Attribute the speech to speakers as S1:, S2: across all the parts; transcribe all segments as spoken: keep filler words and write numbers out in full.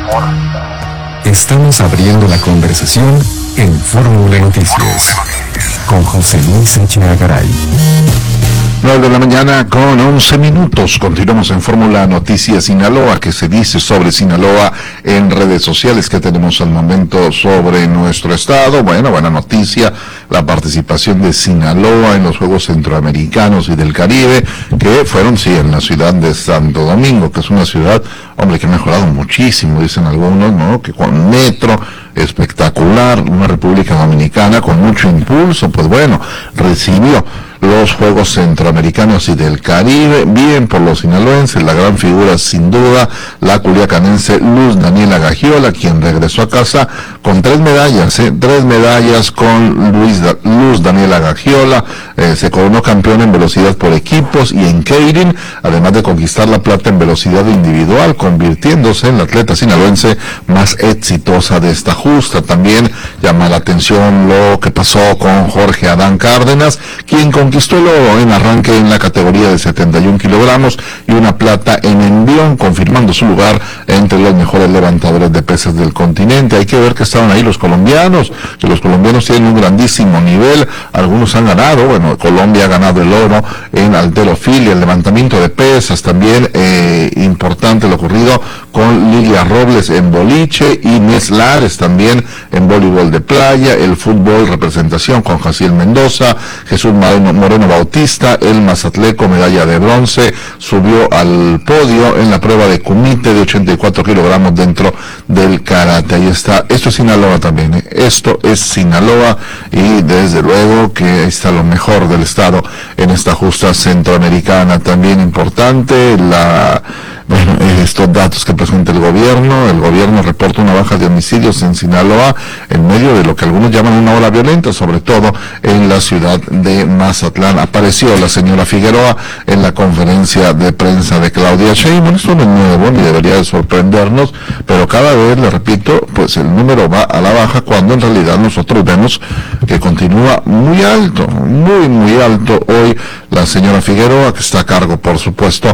S1: Estamos abriendo la conversación en Fórmula Noticias con José Luis Echeagaray.
S2: nueve de la mañana con once minutos. Continuamos en Fórmula Noticias Sinaloa. ¿Qué se dice sobre Sinaloa en redes sociales? ¿Qué tenemos al momento sobre nuestro estado? Bueno, buena noticia, la participación de Sinaloa en los Juegos Centroamericanos y del Caribe, que fueron, sí, en la ciudad de Santo Domingo, que es una ciudad, hombre, que ha mejorado muchísimo, dicen algunos, ¿no? Que con metro, espectacular, una República Dominicana con mucho impulso, pues bueno, recibió los Juegos Centroamericanos y del Caribe, bien por los sinaloenses, la gran figura sin duda, la culiacanense Luz Daniela Gagiola, quien regresó a casa con tres medallas, ¿eh? tres medallas con Luis da, Luz Daniela Gagiola, eh, se coronó campeón en velocidad por equipos y en keirin, además de conquistar la plata en velocidad individual, convirtiéndose en la atleta sinaloense más exitosa de esta justa. También llama la atención lo que pasó con Jorge Adán Cárdenas, quien con conquistó el oro en arranque en la categoría de setenta y un kilogramos y una plata en envión, confirmando su lugar entre los mejores levantadores de pesas del continente. Hay que ver que estaban ahí los colombianos, que los colombianos tienen un grandísimo nivel, algunos han ganado, bueno, Colombia ha ganado el oro en halterofilia, el levantamiento de pesas, también eh, importante lo ocurrido con Lilia Robles en boliche, Inés Lares también en voleibol de playa, el fútbol representación con Jaciel Mendoza, Jesús Moreno Moreno Bautista, el mazatleco, medalla de bronce, subió al podio en la prueba de kumite de ochenta y cuatro kilogramos dentro del karate. Ahí está, esto es Sinaloa también, ¿eh? Esto es Sinaloa y desde luego que ahí está lo mejor del estado en esta justa centroamericana. También importante la Bueno, estos datos que presenta el gobierno, el gobierno reporta una baja de homicidios en Sinaloa en medio de lo que algunos llaman una ola violenta, sobre todo en la ciudad de Mazatlán. Apareció la señora Figueroa en la conferencia de prensa de Claudia Sheinbaum. Esto no es nuevo ni debería de sorprendernos, pero cada vez, le repito, pues el número va a la baja cuando en realidad nosotros vemos que continúa muy alto, muy, muy alto hoy la señora Figueroa, que está a cargo, por supuesto,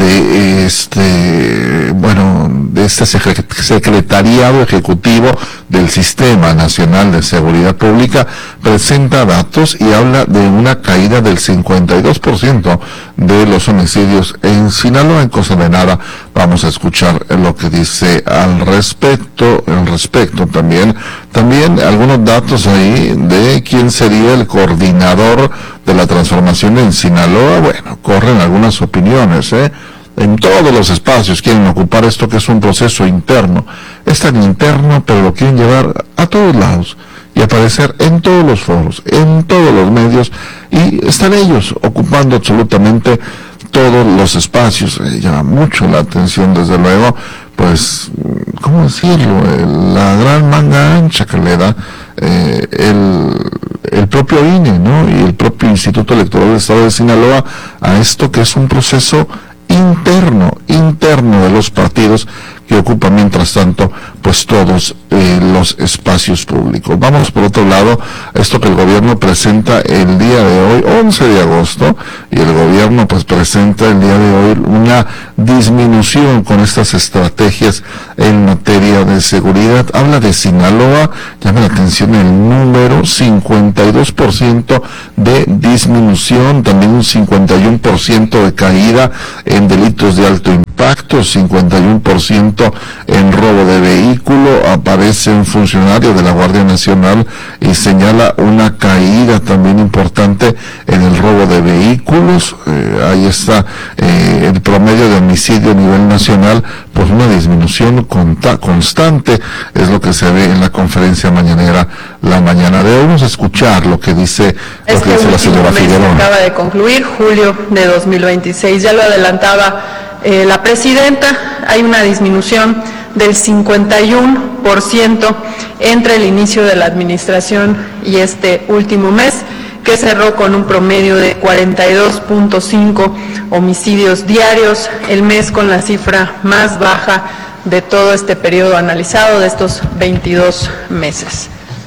S2: de este Eh, bueno, de este secretariado ejecutivo del Sistema Nacional de Seguridad Pública, presenta datos y habla de una caída del cincuenta y dos por ciento de los homicidios en Sinaloa. En cosa de nada, vamos a escuchar lo que dice al respecto, al respecto también, también algunos datos ahí de quién sería el coordinador de la transformación en Sinaloa. Bueno, corren algunas opiniones, eh en todos los espacios quieren ocupar esto, que es un proceso interno. Es tan interno, pero lo quieren llevar a todos lados y aparecer en todos los foros, en todos los medios, y están ellos ocupando absolutamente todos los espacios. Eh, llama mucho la atención, desde luego, pues, ¿cómo decirlo? La gran manga ancha que le da eh, el, el propio I N E, ¿no? Y el propio Instituto Electoral del Estado de Sinaloa a esto, que es un proceso interno, interno de los partidos, que ocupan mientras tanto pues todos eh, los espacios públicos. Vamos por otro lado, esto que el gobierno presenta el día de hoy, once de agosto, y el gobierno pues presenta el día de hoy una disminución con estas estrategias en materia de seguridad. Habla de Sinaloa, llama la atención el número, cincuenta y dos por ciento de disminución, también un cincuenta y uno por ciento de caída en delitos de alto impacto, cincuenta y uno por ciento en robo de vehículo. Aparece un funcionario de la Guardia Nacional y señala una caída también importante en el robo de vehículos. Eh, ahí está eh, el promedio de homicidio a nivel nacional, pues una disminución conta, constante, es lo que se ve en la conferencia mañanera la mañana de hoy. Vamos a escuchar lo que dice, lo que dice la señora Figueroa.
S3: Acaba de concluir julio de dos mil veintiséis, ya lo adelantaba eh, la presidenta, hay una disminución del cincuenta y uno por ciento entre el inicio de la administración y este último mes, que cerró con un promedio de cuarenta y dos punto cinco homicidios diarios, el mes con la cifra más baja de todo este periodo analizado, de estos veintidós meses.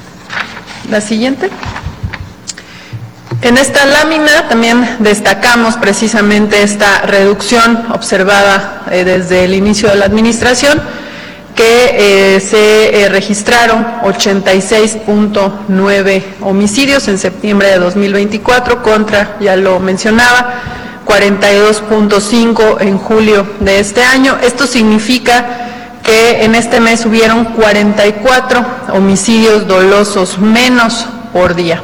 S3: La siguiente. En esta lámina también destacamos precisamente esta reducción observada eh, desde el inicio de la administración, que eh, se eh, registraron ochenta y seis punto nueve homicidios en septiembre de dos mil veinticuatro contra, ya lo mencionaba, cuarenta y dos punto cinco en julio de este año. Esto significa que en este mes hubieron cuarenta y cuatro homicidios dolosos menos por día.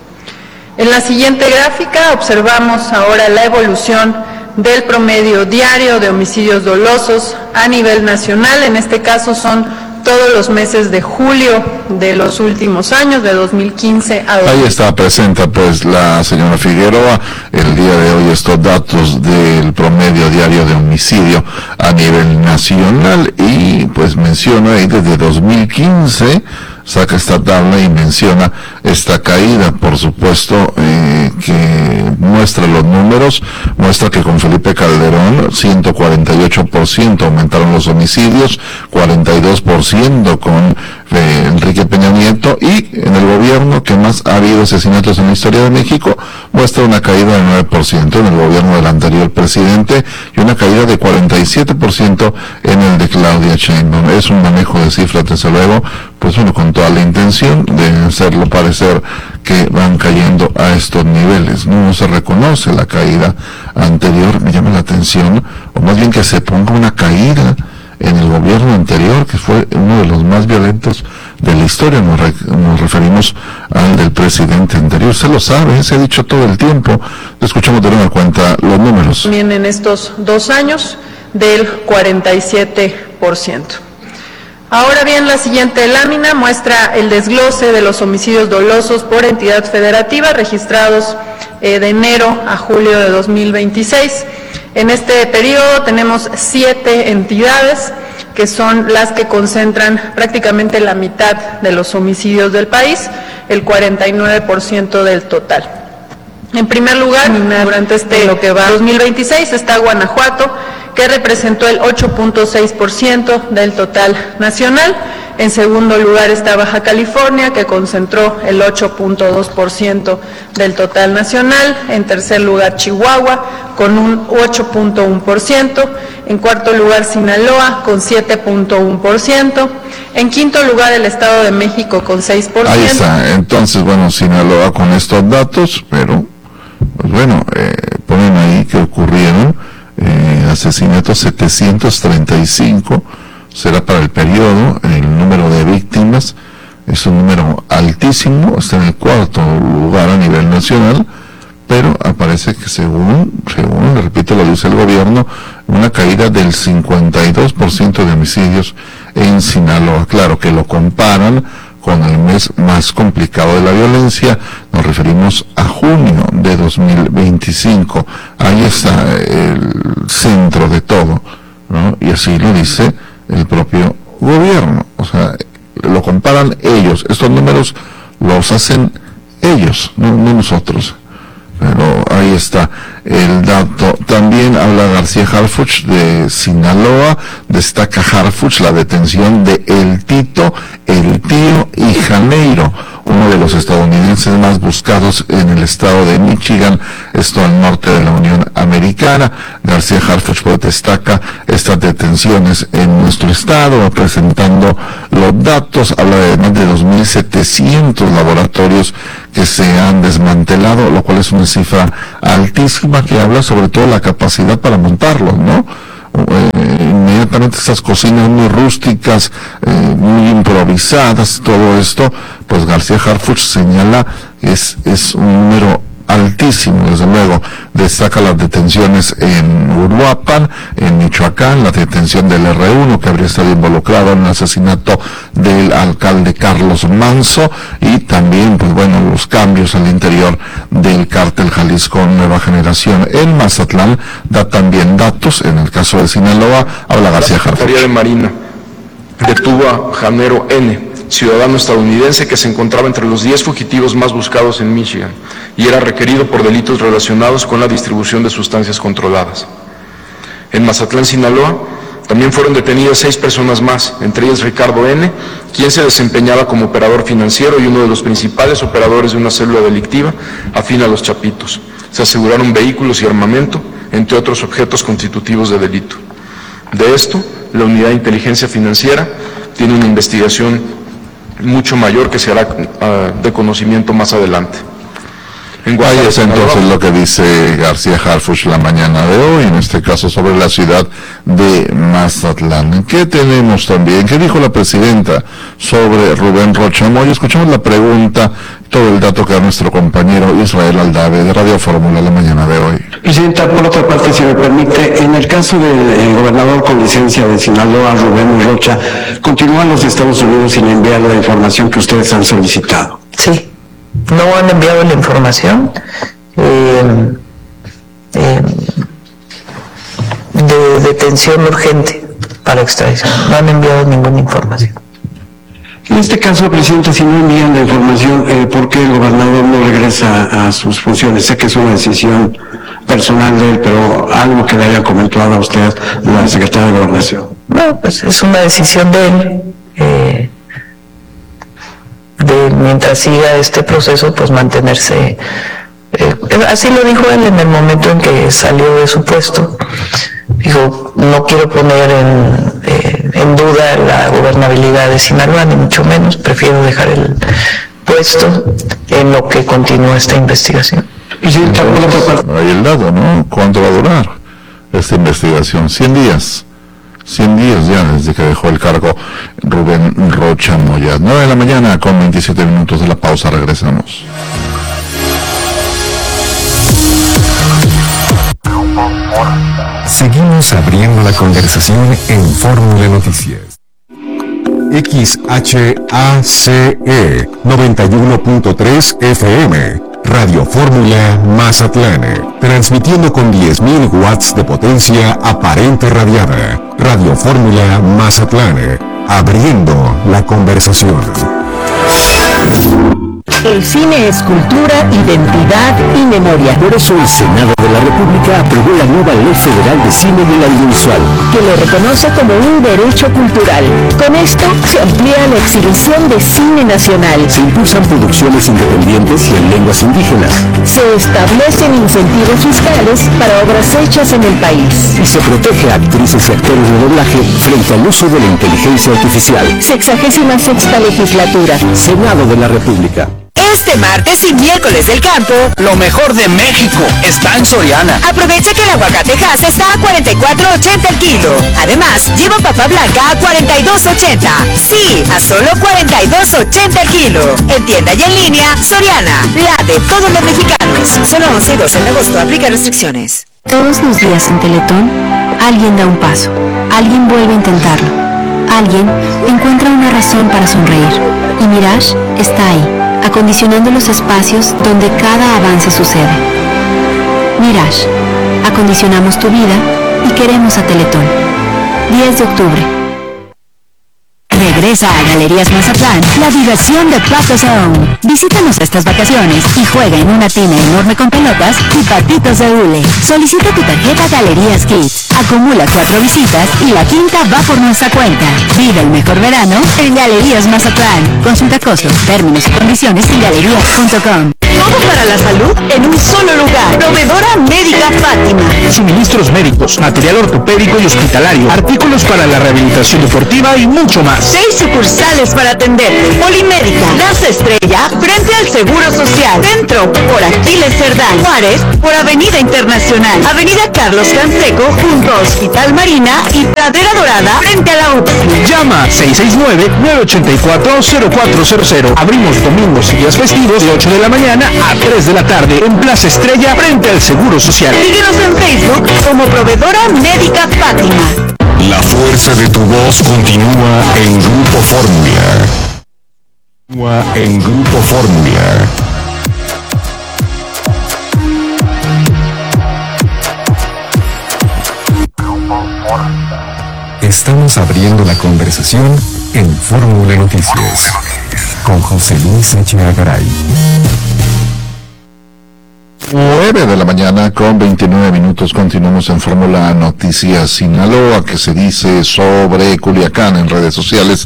S3: En la siguiente gráfica observamos ahora la evolución del promedio diario de homicidios dolosos a nivel nacional. En este caso son todos los meses de julio de los últimos años, de dos mil quince a dos mil veinte.
S2: Ahí está presente pues la señora Figueroa el día de hoy estos datos del promedio diario de homicidio a nivel nacional y pues menciona ahí desde dos mil quince, saca esta tabla y menciona esta caída, por supuesto, eh, que muestra los números, muestra que con Felipe Calderón ciento cuarenta y ocho por ciento aumentaron los homicidios, cuarenta y dos por ciento con eh, Enrique Peña Nieto, y en el gobierno que más ha habido asesinatos en la historia de México muestra una caída del nueve por ciento en el gobierno del anterior presidente y una caída de cuarenta y siete por ciento en el de Claudia Sheinbaum. Es un manejo de cifras, desde luego, pues uno con toda la intención de hacerlo parecer que van cayendo a estos niveles. No, no se reconoce la caída anterior, me llama la atención, o más bien que se ponga una caída en el gobierno anterior, que fue uno de los más violentos de la historia. Nos, re, nos referimos al del presidente anterior. Se lo sabe, se ha dicho todo el tiempo. Escuchamos de nueva cuenta los números.
S3: También en estos dos años del cuarenta y siete por ciento. Ahora bien, la siguiente lámina muestra el desglose de los homicidios dolosos por entidad federativa registrados eh, de enero a julio de dos mil veintiséis. En este periodo tenemos siete entidades que son las que concentran prácticamente la mitad de los homicidios del país, el cuarenta y nueve por ciento del total. En primer lugar, durante este lo que va dos mil veintiséis está Guanajuato, que representó el ocho punto seis por ciento del total nacional. En segundo lugar está Baja California, que concentró el ocho punto dos por ciento del total nacional. En tercer lugar Chihuahua, con un ocho punto uno por ciento. En cuarto lugar Sinaloa, con siete punto uno por ciento. En quinto lugar el Estado de México, con seis por ciento.
S2: Ahí está. Entonces, bueno, Sinaloa con estos datos, pero, pues bueno, eh, ponen ahí que ocurrieron eh, asesinatos setecientos treinta y cinco. Será para el periodo, el número de víctimas es un número altísimo, está en el cuarto lugar a nivel nacional, pero aparece que según, según, le repito, lo dice el gobierno, una caída del cincuenta y dos por ciento de homicidios en Sinaloa. Claro que lo comparan con el mes más complicado de la violencia, nos referimos a junio de dos mil veinticinco, ahí está el centro de todo, ¿no? Y así lo dice el propio gobierno, o sea, lo comparan ellos, estos números los hacen ellos, no, no nosotros, pero ahí está el dato. También habla García Harfuch de Sinaloa, destaca Harfuch la detención de El Tito, El Tío y Janeiro, uno de los estadounidenses más buscados en el estado de Michigan, esto al norte de la Unión Americana. García Harfuch pues destaca estas detenciones en nuestro estado, presentando los datos, habla de más de dos mil setecientos laboratorios que se han desmantelado, lo cual es una cifra altísima que habla sobre todo de la capacidad para montarlos, ¿no? Eh, inmediatamente esas cocinas muy rústicas, eh, muy improvisadas, todo esto, pues García Harfuch señala es, es un número altísimo, desde luego. Destaca las detenciones en Uruapan, en Michoacán, la detención del erre uno, que habría estado involucrado en el asesinato del alcalde Carlos Manso, y también, pues bueno, los cambios al interior del cártel Jalisco Nueva Generación. En Mazatlán da también datos, en el caso de Sinaloa, habla García Harfuch.
S4: La Secretaría de Marina detuvo a Janero N., ciudadano estadounidense que se encontraba entre los diez fugitivos más buscados en Michigan y era requerido por delitos relacionados con la distribución de sustancias controladas. En Mazatlán, Sinaloa, también fueron detenidas seis personas más, entre ellas Ricardo N., quien se desempeñaba como operador financiero y uno de los principales operadores de una célula delictiva afín a los Chapitos. Se aseguraron vehículos y armamento, entre otros objetos constitutivos de delito. De esto, la unidad de inteligencia financiera tiene una investigación mucho mayor que se hará uh, de conocimiento más adelante.
S2: Ahí es entonces lo que dice García Harfuch la mañana de hoy, en este caso sobre la ciudad de Mazatlán. ¿Qué tenemos también? ¿Qué dijo la presidenta sobre Rubén Rocha Moya? Escuchamos la pregunta, todo el dato que da nuestro compañero Israel Aldave de Radio Fórmula la mañana de hoy.
S5: Presidenta, por otra parte, si me permite, en el caso del gobernador con licencia de Sinaloa, Rubén Rocha, continúan los Estados Unidos sin enviar la información que ustedes han solicitado.
S6: Sí. No han enviado la información eh, eh, de detención urgente para extradición. No han enviado ninguna información.
S5: En este caso, Presidenta, si no envían la información, eh, ¿por qué el gobernador no regresa a sus funciones? Sé que es una decisión personal de él, pero algo que le haya comentado a usted la secretaria de Gobernación.
S6: No, pues es una decisión de él. Eh, de mientras siga este proceso, pues mantenerse, eh, así lo dijo él en el momento en que salió de su puesto. Dijo, no quiero poner en, eh, en duda la gobernabilidad de Sinaloa, ni mucho menos, prefiero dejar el puesto en lo que continúa esta investigación.
S2: Ahí el dato, ¿no? ¿Cuánto va a durar esta investigación? cien días. cien días ya desde que dejó el cargo Rubén Rocha Moya. nueve de la mañana con veintisiete minutos de la pausa, regresamos.
S1: Seguimos abriendo la conversación en Fórmula Noticias. X H A C E noventa y uno punto tres F M, Radio Fórmula Mazatlán, transmitiendo con diez mil watts de potencia aparente radiada. Radio Fórmula Mazatlán, abriendo la conversación.
S7: El cine es cultura, identidad y memoria.
S8: Por eso el Senado de la República aprobó la nueva Ley Federal de Cine del Audiovisual,
S7: que lo reconoce como un derecho cultural. Con esto se amplía la exhibición de cine nacional.
S8: Se impulsan producciones independientes y en lenguas indígenas.
S7: Se establecen incentivos fiscales para obras hechas en el país.
S8: Y se protege a actrices y actores de doblaje frente al uso de la inteligencia artificial.
S7: Sexagésima sexta legislatura.
S8: Senado de la República.
S9: Este martes y miércoles del campo,
S10: lo mejor de México está en Soriana.
S9: Aprovecha que el aguacate Hass está a cuarenta y cuatro ochenta el kilo. Además, lleva papa blanca a cuarenta y dos ochenta. Sí, a solo cuarenta y dos ochenta el kilo. En tienda y en línea, Soriana, la de todos los mexicanos. Solo once y doce de agosto, aplica restricciones.
S11: Todos los días en Teletón, alguien da un paso, alguien vuelve a intentarlo, alguien encuentra una razón para sonreír. Y Mirage está ahí, acondicionando los espacios donde cada avance sucede. Mirage, acondicionamos tu vida y queremos a Teletón. diez de octubre.
S12: Regresa a Galerías Mazatlán la diversión de Patos Aún. Visítanos estas vacaciones y juega en una tina enorme con pelotas y patitos de hule. Solicita tu tarjeta Galerías Kids. Acumula cuatro visitas y la quinta va por nuestra cuenta. Vive el mejor verano en Galerías Mazatlán. Consulta costos, términos y condiciones en galerías punto com.
S9: Todo para la salud en un solo lugar. Proveedora Médica Fátima.
S10: Suministros médicos, material ortopédico y hospitalario, artículos para la rehabilitación deportiva y mucho más.
S9: Seis sucursales para atenderte. Polimédica, Plaza Estrella, frente al Seguro Social. Centro, por Aquiles Cerdán. Juárez, por Avenida Internacional. Avenida Carlos Canseco, junto a Hospital Marina y Pradera Dorada, frente a la U P S.
S10: Llama seis seis nueve, nueve ocho cuatro, cero cuatro cero cero. Abrimos domingos y días festivos de ocho de la mañana a tres de la tarde en Plaza Estrella, frente al Seguro Social.
S9: Síguenos en Facebook como Proveedora Médica Fátima.
S1: La fuerza de tu voz continúa en Grupo Fórmula. Continúa en Grupo Fórmula. Estamos abriendo la conversación en Fórmula Noticias con José Luis Echeagaray.
S2: nueve de la mañana con veintinueve minutos, continuamos en Fórmula Noticias Sinaloa, que se dice sobre Culiacán en redes sociales,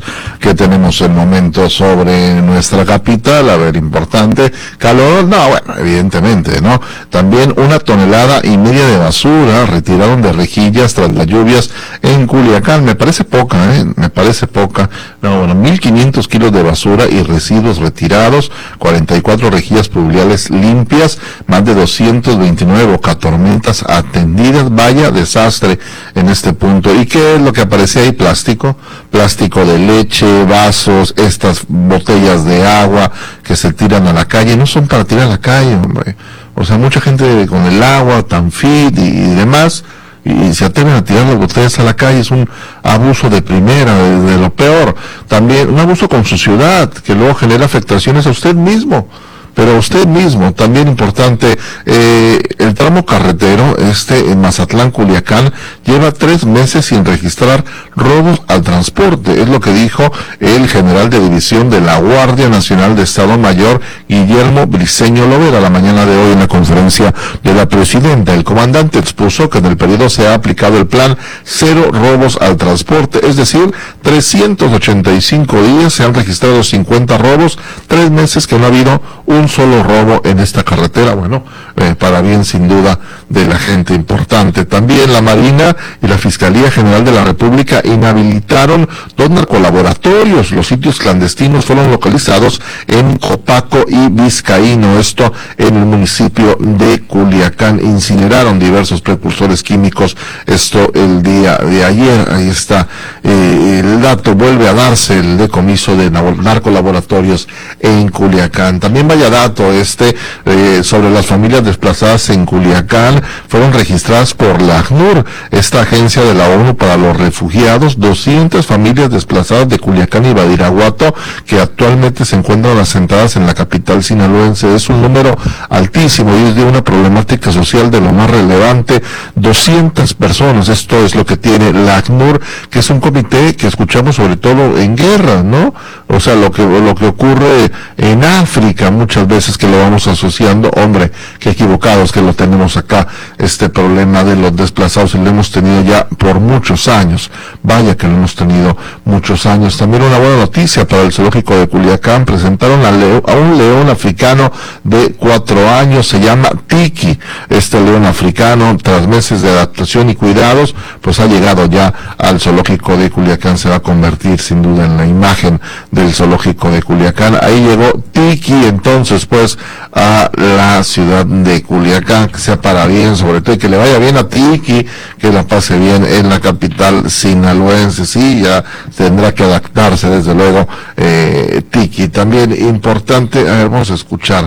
S2: que tenemos el momento sobre nuestra capital. A ver, importante, calor, no, bueno, evidentemente, ¿no? También una tonelada y media de basura retiraron de rejillas tras las lluvias en Culiacán. Me parece poca, ¿eh? Me parece poca. No, bueno, mil quinientos kilos de basura y residuos retirados, cuarenta y cuatro rejillas pluviales limpias, más de doscientos veintinueve bocatormentas atendidas. Vaya desastre en este punto. ¿Y qué es lo que aparecía ahí? Plástico, plástico de leche, vasos, estas botellas de agua que se tiran a la calle. No son para tirar a la calle, hombre. O sea, mucha gente con el agua tan fit y, y demás, y se atreven a tirar las botellas a la calle. Es un abuso de primera, de, de lo peor. También un abuso con su ciudad, que luego genera afectaciones a usted mismo. Pero usted mismo, también importante, eh, el tramo carretero, este en Mazatlán, Culiacán, lleva tres meses sin registrar robos al transporte. Es lo que dijo el general de división de la Guardia Nacional de Estado Mayor, Guillermo Briceño Lovera, la mañana de hoy en la conferencia de la presidenta. El comandante expuso que en el periodo se ha aplicado el plan cero robos al transporte, es decir, trescientos ochenta y cinco días se han registrado cincuenta robos, tres meses que no ha habido un solo robo en esta carretera. Bueno, eh, para bien sin duda de la gente importante. También la Marina y la Fiscalía General de la República inhabilitaron dos narcolaboratorios. Los sitios clandestinos fueron localizados en Copaco y Vizcaíno, esto en el municipio de Culiacán. Incineraron diversos precursores químicos, esto el día de ayer. Ahí está eh, el dato, vuelve a darse el decomiso de narcolaboratorios en Culiacán. También vaya dato este eh, sobre las familias desplazadas en Culiacán. Fueron registradas por la ACNUR, esta agencia de la ONU para los refugiados, doscientas familias desplazadas de Culiacán y Badiraguato que actualmente se encuentran asentadas en la capital sinaloense. Es un número altísimo y es de una problemática social de lo más relevante. doscientas personas, esto es lo que tiene la ACNUR, que es un comité que escuchamos sobre todo en guerra, ¿no? O sea, lo que lo que ocurre en África muchas veces, que lo vamos asociando. Hombre, qué equivocados que lo tenemos acá, este problema de los desplazados, y lo hemos tenido ya por muchos años. Vaya que lo hemos tenido muchos años. También una buena noticia para el zoológico de Culiacán: presentaron a, leo, a un león africano de cuatro años, se llama Tiki. Este león africano, tras meses de adaptación y cuidados, pues ha llegado ya al zoológico de Culiacán. Se va a convertir sin duda en la imagen del zoológico de Culiacán. Ahí llegó Tiki, entonces pues a la ciudad de Culiacán. Que sea para bien, sobre todo, y que le vaya bien a Tiki, que la pase bien en la capital sinaloense. Sí, ya tendrá que adaptarse desde luego eh, Tiki. También importante, a ver, vamos a escuchar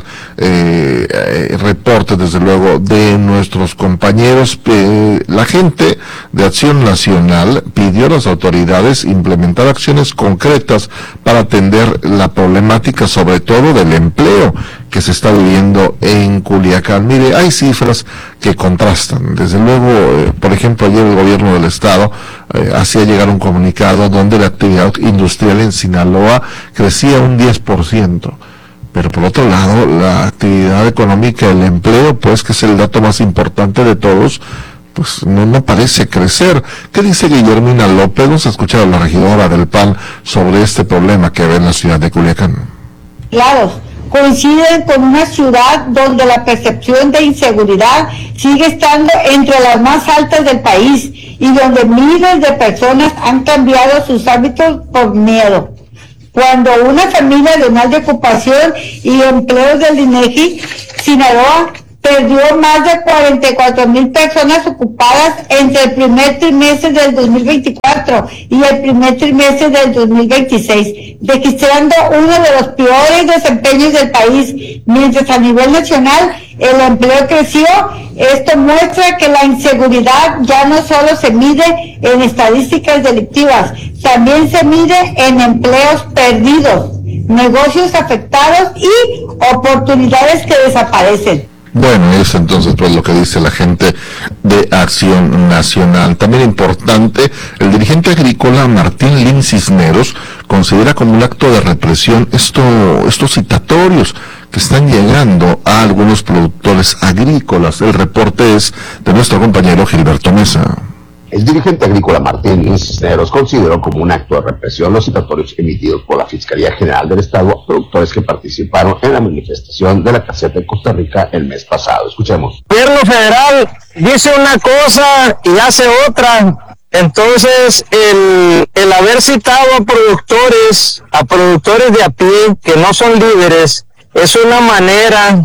S2: eh, eh, reportes desde luego de nuestros compañeros. Eh, la gente de Acción Nacional pidió a las autoridades implementar acciones concretas para atender la problemática, sobre todo del empleo que se está viviendo en Culiacán. Mire, hay cifras que contrastan. Desde luego, eh, por ejemplo, ayer el gobierno del estado eh, hacía llegar un comunicado donde la actividad industrial en Sinaloa crecía un diez por ciento. Pero por otro lado, la actividad económica, el empleo, pues que es el dato más importante de todos, pues no, no parece crecer. ¿Qué dice Guillermina López? Vamos a escuchar a la regidora del P A N sobre este problema que ve en la ciudad de Culiacán.
S13: Claro, coinciden con una ciudad donde la percepción de inseguridad sigue estando entre las más altas del país y donde miles de personas han cambiado sus hábitos por miedo. Cuando una familia de mal de ocupación y empleos del INEGI, Sinaloa perdió más de cuarenta y cuatro mil personas ocupadas entre el primer trimestre del dos mil veinticuatro y el primer trimestre del dos mil veintiséis, registrando uno de los peores desempeños del país, mientras a nivel nacional el empleo creció. Esto muestra que la inseguridad ya no solo se mide en estadísticas delictivas, también se mide en empleos perdidos, negocios afectados y oportunidades que desaparecen.
S2: Bueno, eso entonces pues lo que dice la gente de Acción Nacional. También importante, el dirigente agrícola Martín Lin Cisneros considera como un acto de represión esto, estos citatorios que están llegando a algunos productores agrícolas. El reporte es de nuestro compañero Gilberto Mesa.
S14: El dirigente agrícola Martín Cisneros consideró como un acto de represión los citatorios emitidos por la Fiscalía General del Estado a productores que participaron en la manifestación de la caseta de Costa Rica el mes pasado. Escuchemos.
S15: El gobierno federal dice una cosa y hace otra. Entonces, el, el haber citado a productores, a productores de a pie que no son líderes, es una manera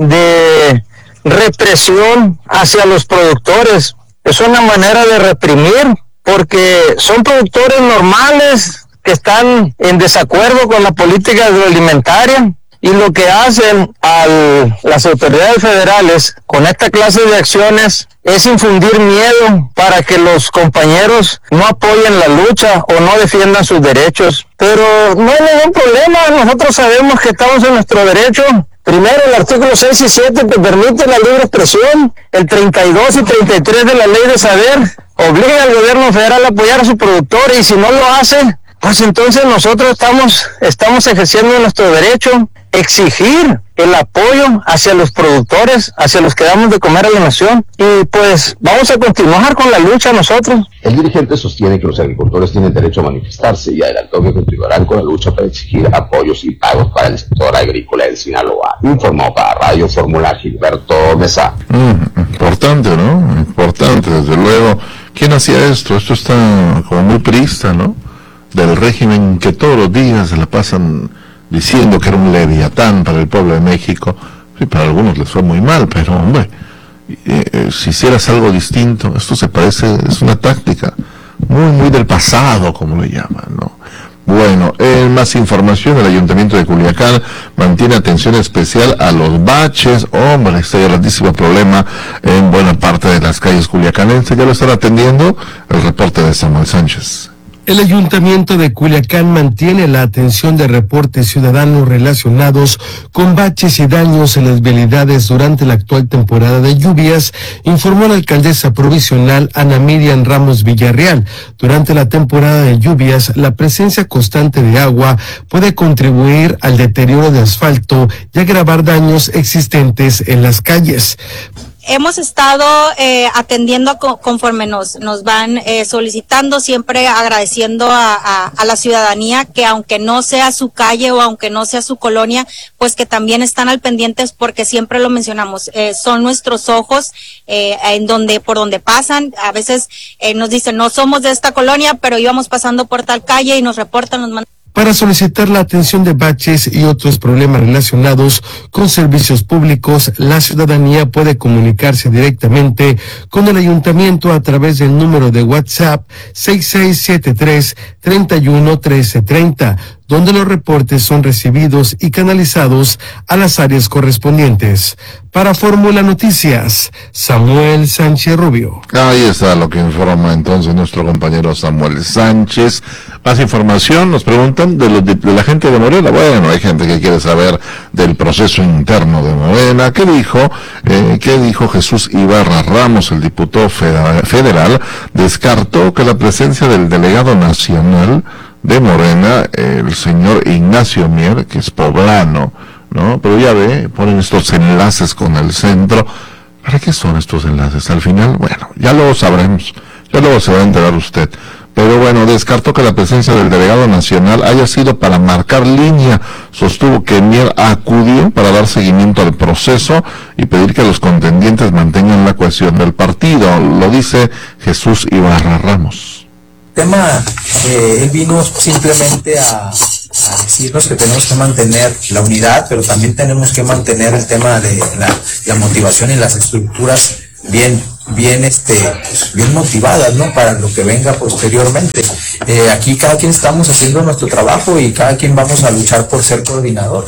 S15: de represión hacia los productores. Es una manera de reprimir, porque son productores normales que están en desacuerdo con la política agroalimentaria, y lo que hacen al, las autoridades federales con esta clase de acciones es infundir miedo para que los compañeros no apoyen la lucha o no defiendan sus derechos. Pero no hay ningún problema, nosotros sabemos que estamos en nuestro derecho. Primero, el artículo seis y siete que permite la libre expresión, el treinta y dos y treinta y tres de la ley de saber obliga al gobierno federal a apoyar a su productor, y si no lo hace, pues entonces nosotros estamos, estamos ejerciendo nuestro derecho, exigir el apoyo hacia los productores, hacia los que damos de comer a la nación, y pues vamos a continuar con la lucha nosotros.
S14: El dirigente sostiene que los agricultores tienen derecho a manifestarse y adelantó que continuarán con la lucha para exigir apoyos y pagos para el sector agrícola en Sinaloa. Informó para Radio Fórmula Gilberto Mesa.
S2: Mm, importante, ¿no? Importante, desde luego. ¿Quién hacía esto? Esto está como muy priista, ¿no? Del régimen que todos los días se la pasan diciendo que era un leviatán para el pueblo de México. Sí, para algunos les fue muy mal, pero hombre, eh, eh, si hicieras algo distinto, esto se parece, es una táctica muy, muy del pasado, como le llaman, ¿no? Bueno, en más información, el Ayuntamiento de Culiacán mantiene atención especial a los baches. Hombre, este grandísimo problema en buena parte de las calles culiacanenses. Ya lo están atendiendo. El reporte de Samuel Sánchez.
S16: El Ayuntamiento de Culiacán mantiene la atención de reportes ciudadanos relacionados con baches y daños en las vialidades durante la actual temporada de lluvias, informó la alcaldesa provisional Ana Miriam Ramos Villarreal. Durante la temporada de lluvias, la presencia constante de agua puede contribuir al deterioro de asfalto y agravar daños existentes en las calles.
S17: Hemos estado eh, atendiendo co- conforme nos, nos van eh, solicitando, siempre agradeciendo a, a, a la ciudadanía que aunque no sea su calle o aunque no sea su colonia, pues que también están al pendientes, porque siempre lo mencionamos, eh, son nuestros ojos eh, en donde, por donde pasan. A veces eh, nos dicen, no somos de esta colonia, pero íbamos pasando por tal calle y nos reportan, nos mandan.
S16: Para solicitar la atención de baches y otros problemas relacionados con servicios públicos, la ciudadanía puede comunicarse directamente con el ayuntamiento a través del número de WhatsApp seis seis siete tres, tres uno uno tres tres cero, donde los reportes son recibidos y canalizados a las áreas correspondientes. Para Fórmula Noticias, Samuel Sánchez Rubio.
S2: Ahí está lo que informa entonces nuestro compañero Samuel Sánchez. Más información, nos preguntan de, lo, de, de la gente de Morena. Bueno, hay gente que quiere saber del proceso interno de Morena. ¿Qué dijo? Eh, ¿Qué dijo Jesús Ibarra Ramos, el diputado federal? Descartó que la presencia del delegado nacional de Morena, el señor Ignacio Mier, que es poblano, ¿no? Pero ya ve, ponen estos enlaces con el centro. ¿Para qué son estos enlaces? Al final, bueno, ya lo sabremos, ya luego se va a enterar usted. Pero bueno, descartó que la presencia del delegado nacional haya sido para marcar línea. Sostuvo que Mier acudió para dar seguimiento al proceso y pedir que los contendientes mantengan la cohesión del partido. Lo dice Jesús Ibarra Ramos.
S18: Tema, eh, él vino simplemente a, a decirnos que tenemos que mantener la unidad, pero también tenemos que mantener el tema de la, la motivación y las estructuras bien, bien, este, pues, bien motivadas, ¿no? Para lo que venga posteriormente. Eh, aquí cada quien estamos haciendo nuestro trabajo y cada quien vamos a luchar por ser coordinador.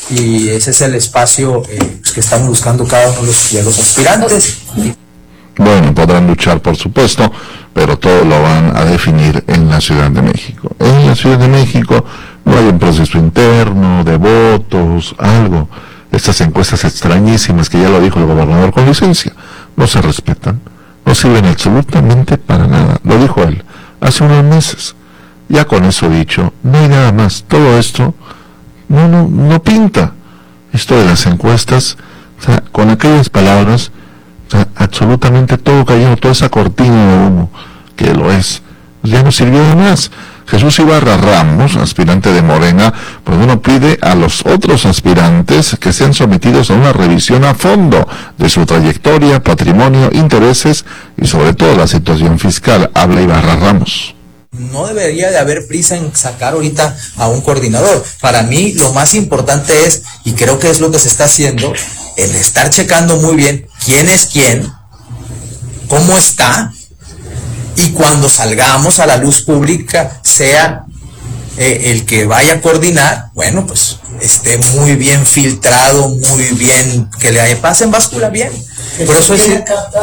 S18: Y ese es el espacio eh, pues, que estamos buscando cada uno de los, de los aspirantes.
S2: Bueno, podrán luchar, por supuesto, pero todo lo van a definir en la Ciudad de México. En la Ciudad de México no hay un proceso interno de votos, algo. Estas encuestas extrañísimas que ya lo dijo el gobernador con licencia, no se respetan, no sirven absolutamente para nada. Lo dijo él hace unos meses. Ya con eso dicho, no hay nada más. Todo esto no, no, no pinta. Esto de las encuestas, o sea, con aquellas palabras, o sea, absolutamente todo cayó, toda esa cortina de humo. que lo es, pues ya no sirvió de más. Jesús Ibarra Ramos, aspirante de Morena, pues bueno, pide a los otros aspirantes que sean sometidos a una revisión a fondo de su trayectoria, patrimonio, intereses y sobre todo la situación fiscal. Habla Ibarra Ramos.
S18: No debería de haber prisa en sacar ahorita a un coordinador. Para mí lo más importante es, y creo que es lo que se está haciendo, el estar checando muy bien quién es quién, cómo está, y cuando salgamos a la luz pública, sea eh, el que vaya a coordinar, bueno, pues esté muy bien filtrado, muy bien, que le pase en báscula bien. Por eso es...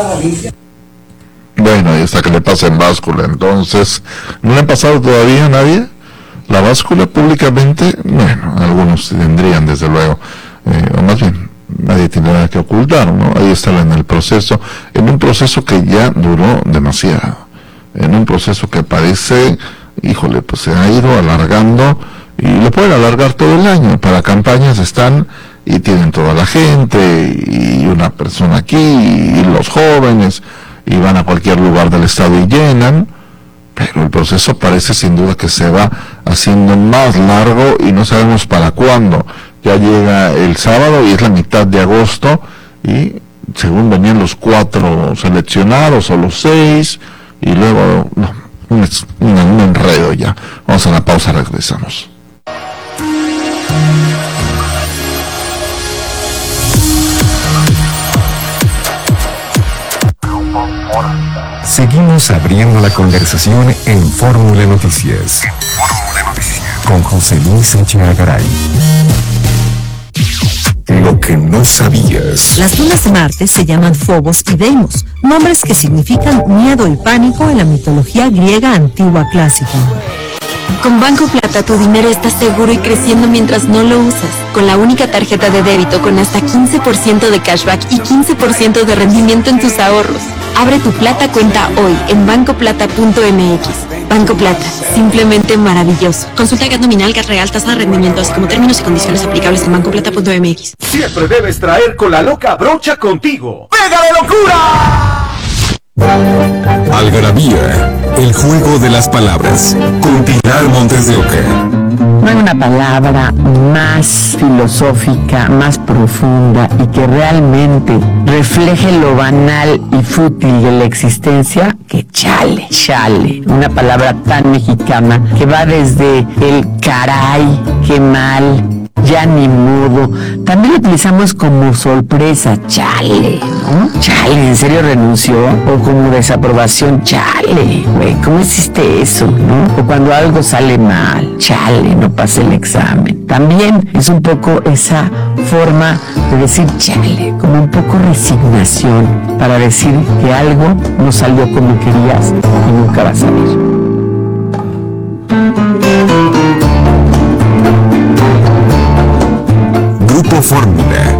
S2: Bueno, ahí está, que le pase en báscula. Entonces, ¿no le han pasado todavía a nadie la báscula públicamente? Bueno, algunos tendrían, desde luego, eh, o más bien, nadie tiene nada que ocultar, ¿no? Ahí está en el proceso, en un proceso que ya duró demasiado, en un proceso que parece, híjole, pues se ha ido alargando, y lo pueden alargar todo el año. Para campañas están y tienen toda la gente, y una persona aquí, y los jóvenes, y van a cualquier lugar del estado y llenan, pero el proceso parece sin duda que se va haciendo más largo y no sabemos para cuándo. Ya llega el sábado y es la mitad de agosto, y según venían los cuatro seleccionados o los seis, y luego, no, un, un, un enredo ya. Vamos a la pausa, regresamos.
S1: Seguimos abriendo la conversación en Fórmula Noticias. Con José Luis Sánchez Garay. Lo que no sabías.
S19: Las lunas de Marte se llaman Phobos y Deimos, nombres que significan miedo y pánico en la mitología griega antigua clásica.
S11: Con Banco Plata tu dinero está seguro y creciendo mientras no lo usas. Con la única tarjeta de débito con hasta quince por ciento de cashback y quince por ciento de rendimiento en tus ahorros. Abre tu Plata cuenta hoy en banco plata punto m x. Banco Plata, simplemente maravilloso. Consulta G A T nominal, G A T real, tasa de rendimiento, así como términos y condiciones aplicables en banco plata punto m x.
S10: Siempre debes traer con la loca brocha contigo. ¡Pega de locura!
S1: Algarabía, el juego de las palabras, con Pilar Montes de Oca.
S20: No hay una palabra más filosófica, más profunda y que realmente refleje lo banal y fútil de la existencia que chale, chale. Una palabra tan mexicana que va desde el caray, qué mal, ya ni modo. También lo utilizamos como sorpresa, chale, ¿no? Chale, ¿en serio renunció? O como desaprobación, chale, güey, ¿cómo existe eso, no? O cuando algo sale mal, chale, no pasé el examen. También es un poco esa forma de decir chale, como un poco resignación para decir que algo no salió como querías y nunca va a salir.
S1: Grupo Fórmula.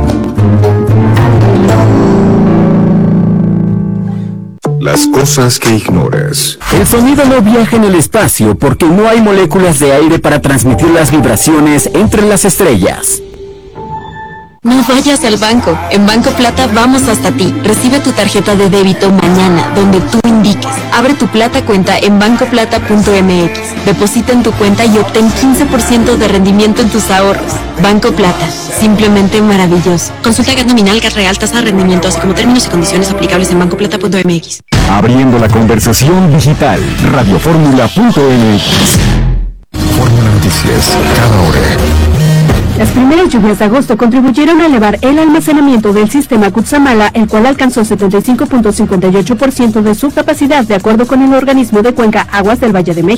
S1: Las cosas que ignoras.
S8: El sonido no viaja en el espacio porque no hay moléculas de aire para transmitir las vibraciones entre las estrellas.
S11: No vayas al banco. En Banco Plata vamos hasta ti. Recibe tu tarjeta de débito mañana, donde tú indiques. Abre tu Plata cuenta en banco plata punto m x. Deposita en tu cuenta y obtén quince por ciento de rendimiento en tus ahorros. Banco Plata, simplemente maravilloso. Consulta G A T nominal, G A T real, tasa de rendimiento, así como términos y condiciones aplicables en banco plata punto m x.
S8: Abriendo la conversación digital, radio fórmula punto m x.
S1: Fórmula Noticias, cada hora.
S21: Las primeras lluvias de agosto contribuyeron a elevar el almacenamiento del sistema Cutzamala, el cual alcanzó setenta y cinco punto cincuenta y ocho por ciento de su capacidad, de acuerdo con el organismo de cuenca Aguas del Valle de México.